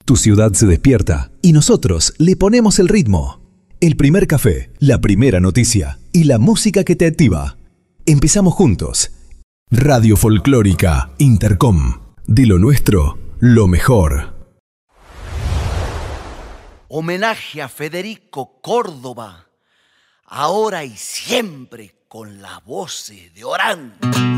Tu ciudad se despierta y nosotros le ponemos el ritmo. El primer café, la primera noticia y la música que te activa. Empezamos juntos. Radio Folclórica Intercom. De lo nuestro, lo mejor. Homenaje a Federico Córdoba, ahora y siempre con las voces de Orán.